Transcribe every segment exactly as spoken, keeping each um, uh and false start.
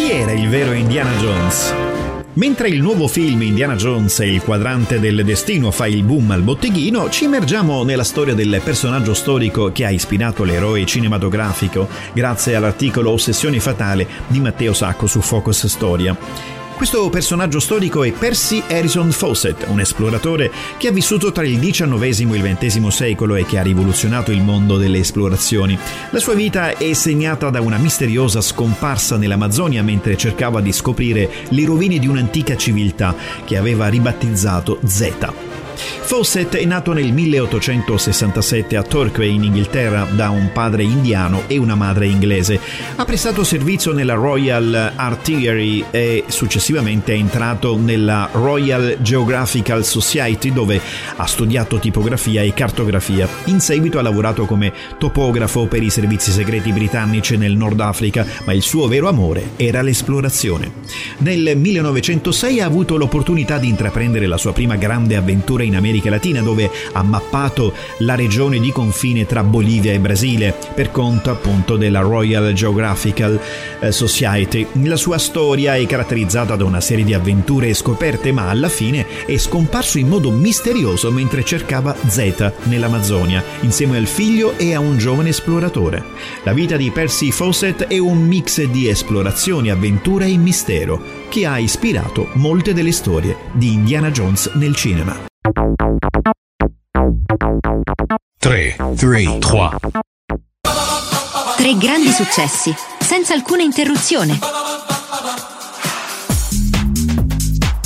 Chi era il vero Indiana Jones? Mentre il nuovo film Indiana Jones e il quadrante del destino fa il boom al botteghino, ci immergiamo nella storia del personaggio storico che ha ispirato l'eroe cinematografico grazie all'articolo Ossessione fatale di Matteo Sacco su Focus Storia. Questo personaggio storico è Percy Harrison Fawcett, un esploratore che ha vissuto tra il diciannovesimo e il ventesimo secolo e che ha rivoluzionato il mondo delle esplorazioni. La sua vita è segnata da una misteriosa scomparsa nell'Amazzonia mentre cercava di scoprire le rovine di un'antica civiltà che aveva ribattezzato Zeta. Fawcett è nato nel milleottocentosessantasette a Torquay in Inghilterra da un padre indiano e una madre inglese. Ha prestato servizio nella Royal Artillery e successivamente è entrato nella Royal Geographical Society, dove ha studiato tipografia e cartografia. In seguito ha lavorato come topografo per i servizi segreti britannici nel Nord Africa, ma il suo vero amore era l'esplorazione. Nel millenovecentosei ha avuto l'opportunità di intraprendere la sua prima grande avventura in America Latina, dove ha mappato la regione di confine tra Bolivia e Brasile per conto appunto della Royal Geographical Society. La sua storia è caratterizzata da una serie di avventure e scoperte, ma alla fine è scomparso in modo misterioso mentre cercava Zeta nell'Amazzonia insieme al figlio e a un giovane esploratore. La vita di Percy Fawcett è un mix di esplorazioni, avventura e mistero che ha ispirato molte delle storie di Indiana Jones nel cinema. tre, tre, tre. Tre grandi successi, senza alcuna interruzione.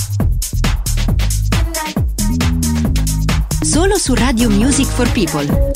Solo su Radio Music for People.